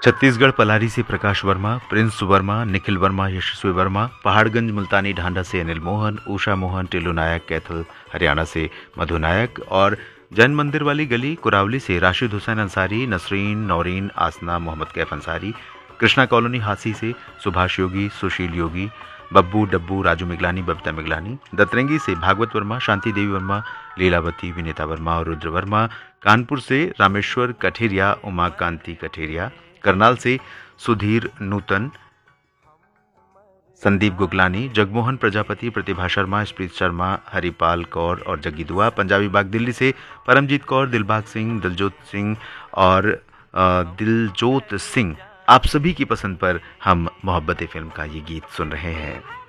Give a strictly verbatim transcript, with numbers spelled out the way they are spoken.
छत्तीसगढ़ पलारी से प्रकाश वर्मा, प्रिंस वर्मा, निखिल वर्मा, यशस्वी वर्मा, पहाड़गंज मुल्तानी ढांडा से अनिल मोहन, उषा मोहन, टिल्लू नायक, कैथल हरियाणा से मधु नायक और जैन मंदिर वाली गली कुरावली से राशिद हुसैन अंसारी, नसरीन, नौरीन, आसना, मोहम्मद कैफ अंसारी, कृष्णा कॉलोनी हासी से सुभाष योगी, सुशील योगी, बब्बू डब्बू, राजू मिगलानी, बबीता मिगलानी, दतरंगी से भागवत वर्मा, शांति देवी वर्मा, लीलावती, विनीता वर्मा और रुद्र वर्मा, कानपुर से रामेश्वर कठेरिया, उमाकांति कठेरिया, करनाल से सुधीर नूतन, संदीप गुगलानी, जगमोहन प्रजापति, प्रतिभा शर्मा, स्प्रीत शर्मा, हरिपाल कौर और जग्गी दुआ, पंजाबी बाग दिल्ली से परमजीत कौर, दिलबाग सिंह, दिलजोत सिंह और दिलजोत सिंह। आप सभी की पसंद पर हम मोहब्बतें फिल्म का ये गीत सुन रहे हैं।